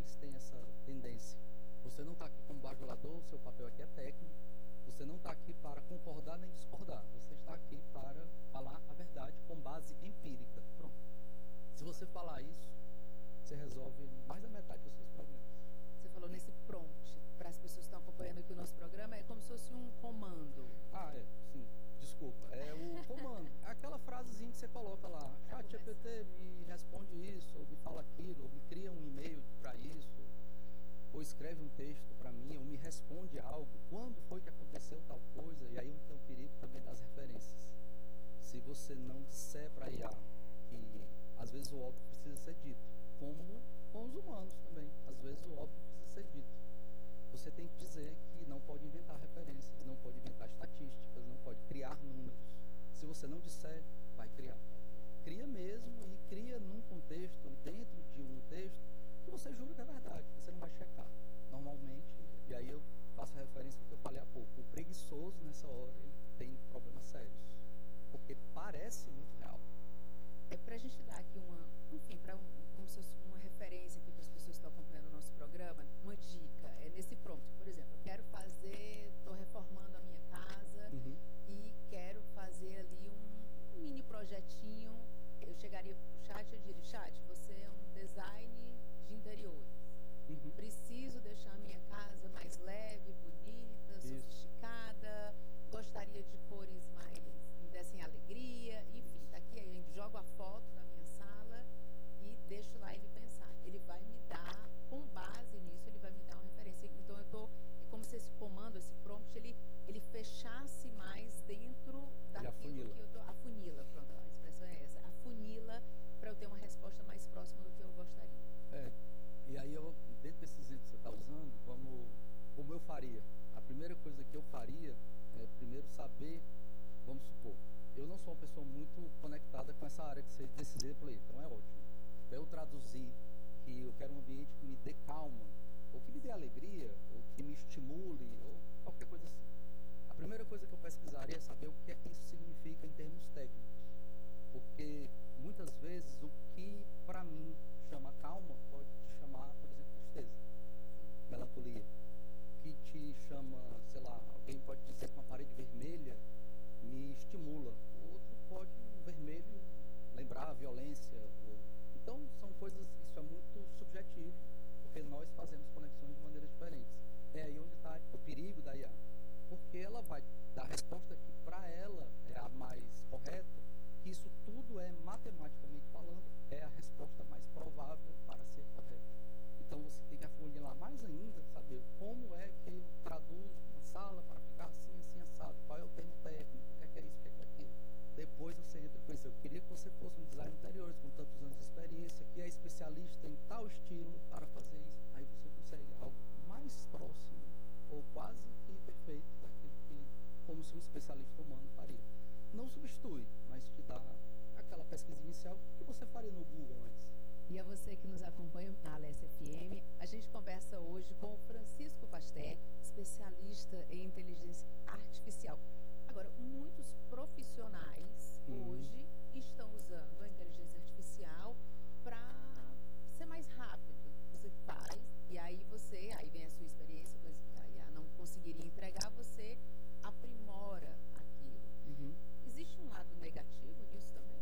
líderes têm essa tendência. Você não está aqui como bajulador, seu papel aqui é técnico. Você não está aqui para concordar nem discordar. Você está aqui para falar a verdade com base empírica. Pronto. Se você falar isso, você resolve mais da metade dos seus problemas. Você falou nesse prompt. Para as pessoas que estão acompanhando aqui o nosso programa, é como se fosse um comando. Sim. Desculpa. É o comando. É aquela frasezinha que você coloca lá. ChatGPT, me responde isso, ou me fala aquilo, ou me cria um e-mail para isso, ou escreve um texto para mim, ou me responde algo. Quando foi que aconteceu tal coisa? E aí tem o perigo também das referências. Se você não disser para a IA que às vezes o óbvio precisa ser dito, como com os humanos também. Às vezes o óbvio precisa ser dito. Você tem que dizer que não pode inventar referências, não pode inventar estatísticas, não pode criar números. Se você não disser, vai criar. Cria mesmo e cria num contexto, dentro de um texto, que você jura que é verdade, que você não vai checar. Normalmente, e aí eu faço a referência ao que eu falei há pouco, o preguiçoso nessa hora, ele tem problemas sérios, porque parece muito real. É para a gente dar aqui como se fosse uma referência aqui para as pessoas que estão acompanhando o nosso programa, uma dica, nesse prompt, por exemplo, eu quero estou reformando a minha casa e quero fazer ali um mini projetinho. Eu chegaria para o chat e eu diria, chat, você é um design de interiores. Preciso deixar a minha casa mais leve, bonita, sofisticada, gostaria de cores mais que me dessem alegria, enfim, daqui aí eu jogo a foto da minha sala e deixo lá ele pensar. Ele vai me dar, com base nisso, ele vai me dar uma referência. Então é como se esse comando, esse prompt, ele fechasse mais dentro daquilo que eu tô. Afunila, pronto, a expressão é essa. Afunila para eu ter uma resposta mais próxima do que eu gostaria. E aí dentro desse exemplo que você está usando, como eu faria? A primeira coisa que eu faria é primeiro saber, vamos supor, eu não sou uma pessoa muito conectada com essa área desse exemplo aí, então é ótimo. Para eu traduzir que eu quero um ambiente que me dê calma, ou que me dê alegria, ou que me estimule, ou qualquer coisa assim. A primeira coisa que eu pesquisaria é saber o que é que isso significa em termos técnicos. Porque muitas vezes o que para mim chama calma pode te chamar, por exemplo, tristeza, melancolia. O que te chama, sei lá, alguém pode dizer que uma parede vermelha me estimula. O outro pode, o vermelho, lembrar a violência. Então são coisas, isso é muito subjetivo, porque nós fazemos conexões de maneiras diferentes. É aí onde está o perigo da IA. Porque ela vai dar a resposta que para ela é a mais correta, que isso tudo é matematicamente falando, é a resposta mais provável para ser correta. Então você tem que afunilar mais ainda, saber como é que eu traduzo uma sala para ficar assim, assim, assado, qual é o termo técnico, o que é isso, o que é aquilo. Depois você entra com isso. Eu queria que você fosse um designer interiores com tantos anos de experiência, que é especialista em tal estilo para fazer isso. Aí você consegue algo mais próximo, ou quase que perfeito, daquilo que, como se um especialista humano faria. Não substitui, mas te dá aquela pesquisa inicial que você faria no Google antes. E a você que nos acompanha na Alessa FM, a gente conversa hoje com o Francisco Pasteur, especialista em inteligência artificial. Agora, muitos profissionais hoje estão usando a inteligência artificial para ser mais rápido. Você faz, e aí vem a sua experiência, coisa que a IA não conseguiria entregar, você aprimora aquilo. Existe um lado negativo nisso também?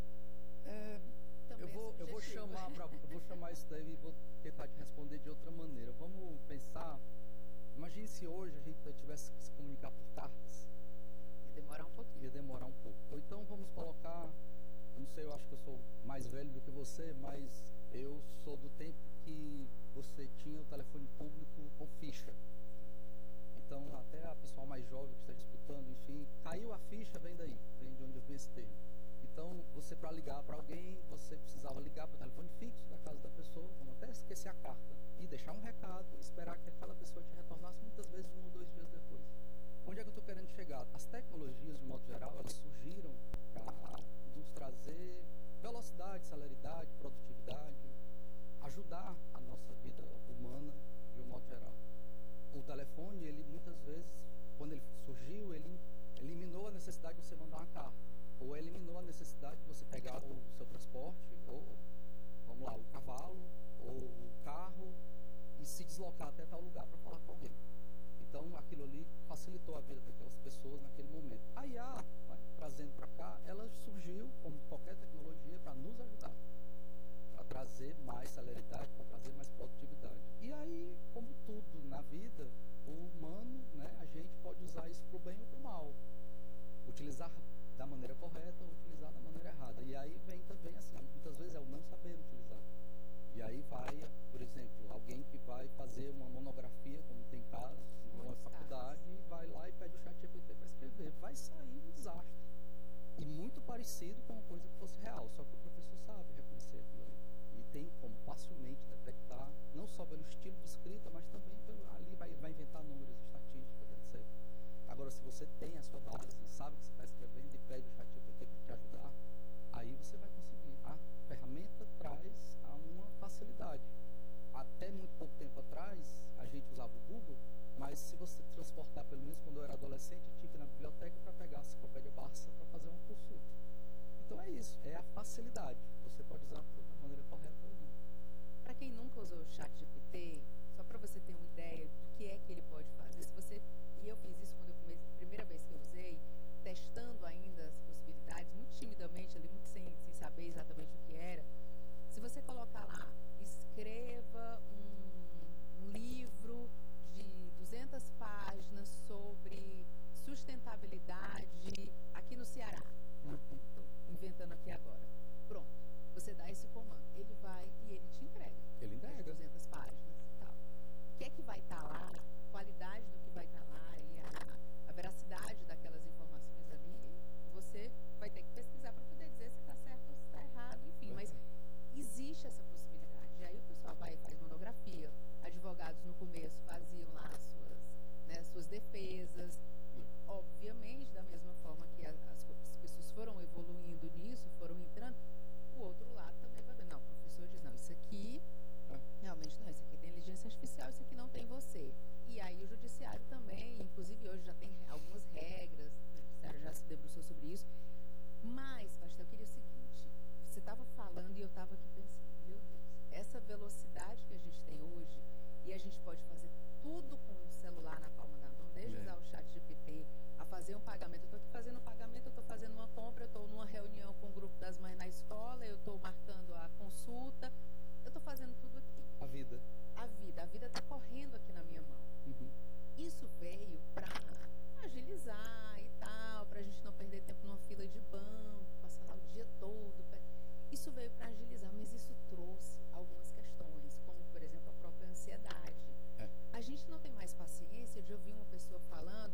Eu vou chamar isso daí e vou tentar te responder de outra maneira. Vamos pensar, imagine se hoje a gente tivesse que se comunicar por cartas. Ia demorar um pouquinho. Ia demorar um pouco. Ou então vamos colocar, eu não sei, eu acho que eu sou mais velho do que você, mas eu sou do tempo que você tinha o telefone público com ficha. Então, até a pessoa mais jovem que está disputando, enfim, caiu a ficha, vem daí, vem de onde eu vi esse termo. Então, você para ligar para alguém, você precisava ligar para o telefone fixo da casa da pessoa, vamos até esquecer a carta, e deixar um recado, e esperar que aquela pessoa te retornasse muitas vezes 1 ou 2 dias depois. Onde é que eu estou querendo chegar? As tecnologias, de modo geral, elas surgiram para nos trazer velocidade, celeridade, produtividade, ajudar a nossa vida humana de um modo geral. O telefone, ele muitas vezes, quando ele surgiu, ele eliminou a necessidade de você mandar uma carta, ou eliminou a necessidade de você pegar o seu transporte, ou, vamos lá, o cavalo, ou o carro, e e se deslocar até tal lugar para falar com alguém. Então, aquilo ali facilitou a vida daquelas pessoas naquele momento. A IA, trazendo para cá, ela surgiu, como qualquer tecnologia, para nos ajudar, para trazer mais celeridade, para trazer mais produtividade. E aí, como tudo na vida, o humano, né, a gente pode usar isso para o bem ou para o mal. Utilizar da maneira correta ou utilizar da maneira errada. E aí vem também, assim, muitas vezes é o não saber utilizar. E aí vai, por exemplo, alguém que vai fazer uma monografia, como tem casos, numa faculdade, e vai lá e pede o ChatGPT para escrever. Vai sair um desastre. E muito parecido com uma coisa que fosse real, só que o professor sabe reconhecer aquilo ali. E tem como facilmente detectar, não só pelo estilo de escrita, mas também ali vai inventar números, estatísticas, etc. Agora, se você tem a sua base, sabe o que você está escrevendo e pede o ChatGPT para te ajudar, aí você vai conseguir. A ferramenta traz uma facilidade. Até muito pouco tempo atrás, a gente usava o Google, mas se você transportar, pelo menos quando eu era adolescente, eu tinha que ir na biblioteca para pegar a enciclopédia Barça para fazer uma consulta. Então é isso, é a facilidade. Você pode usar da maneira correta ou não. Para quem nunca usou o ChatGPT, só para você ter uma ideia do que é que ele pode fazer, se você, e eu fiz isso quando eu comecei, a primeira vez que eu usei, testando ainda as possibilidades, muito timidamente ali, muito sem saber exatamente o que era. Se você colocar lá, escreva um livro de 200 páginas sobre sustentabilidade aqui no Ceará. Estou inventando aqui agora. Pronto. Você dá esse comando. Ele vai e ele te entrega. Ele entrega. 200 páginas e tal. O que é que vai estar lá? A qualidade do que vai estar lá e a veracidade daquelas informações ali, você vai ter que pesquisar para poder dizer se está certo ou se está errado, enfim. Mas existe essa possibilidade. E aí o pessoal vai e faz monografia. Advogados no começo faziam lá as suas defesas. E, obviamente, da mesma forma que as pessoas foram evoluindo nisso, foram entrando, o outro lado também vai ver. Não, o professor diz, não, isso aqui realmente não, isso aqui tem inteligência artificial, isso aqui não tem você. E aí o judiciário também, inclusive hoje já tem algumas regras, o judiciário já se debruçou sobre isso. Mas, pastor, eu queria o seguinte, você estava falando e eu estava aqui pensando, meu Deus, essa velocidade que a gente tem hoje, e a gente pode fazer tudo com o celular na palma da mão, desde usar o ChatGPT, a fazer um pagamento. Eu estou aqui fazendo um pagamento, eu estou fazendo uma compra, eu estou numa reunião com o grupo das mães na escola, eu estou marcando a consulta, eu estou fazendo tudo aqui. A vida está correndo aqui na minha mão. Uhum. Isso veio para agilizar e tal, para a gente não perder tempo numa fila de banco, passar lá o dia todo. Isso veio para agilizar, mas isso trouxe algumas questões, como, por exemplo, a própria ansiedade. A gente não tem mais paciência de ouvir uma pessoa falando